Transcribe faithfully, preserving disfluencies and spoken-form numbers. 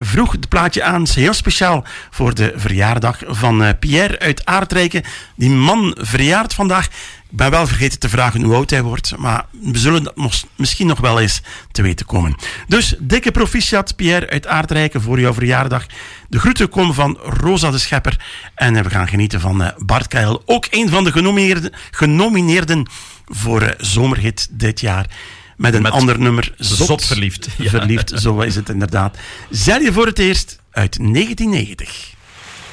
vroeg het plaatje aan, heel speciaal voor de verjaardag van uh, Pierre uit Aardrijken. Die man verjaart vandaag. Ik ben wel vergeten te vragen hoe oud hij wordt, maar we zullen dat nog, misschien nog wel eens te weten komen. Dus dikke proficiat, Pierre uit Aardrijken, voor jouw verjaardag. De groeten komen van Rosa de Schepper en we gaan genieten van uh, Bart Keil, ook een van de genomineerden, genomineerden voor uh, Zomerhit dit jaar. Met een Met ander nummer, Zot, zot verliefd. Ja. Verliefd, zo is het inderdaad. Zei je voor het eerst uit negentien negentig.